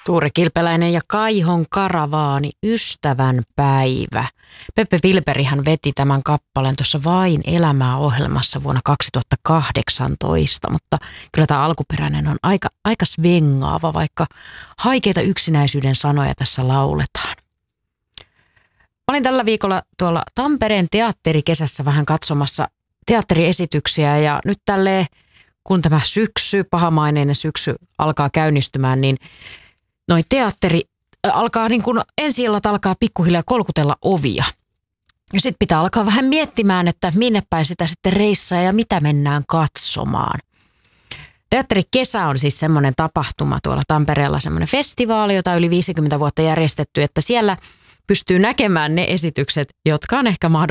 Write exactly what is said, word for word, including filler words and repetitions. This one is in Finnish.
Tuure Kilpeläinen ja Kaihon karavaani, ystävän päivä. Peppe Wilberihän veti tämän kappaleen tuossa Vain elämää -ohjelmassa vuonna kaksituhattakahdeksantoista, mutta kyllä tämä alkuperäinen on aika, aika svengaava, vaikka haikeita yksinäisyyden sanoja tässä lauletaan. Mä olin tällä viikolla tuolla Tampereen teatterikesässä vähän katsomassa teatteriesityksiä ja nyt tälleen, kun tämä syksy, pahamaineinen syksy alkaa käynnistymään, niin noi teatteri alkaa niin kuin ensi-illat alkaa pikkuhiljaa kolkutella ovia. Ja sitten pitää alkaa vähän miettimään, että minne päin sitä sitten reissaa ja mitä mennään katsomaan. Teatterikesä on siis semmoinen tapahtuma tuolla Tampereella, semmoinen festivaali, jota yli viisikymmentä vuotta järjestetty, että siellä pystyy näkemään ne esitykset, jotka on ehkä mahdollista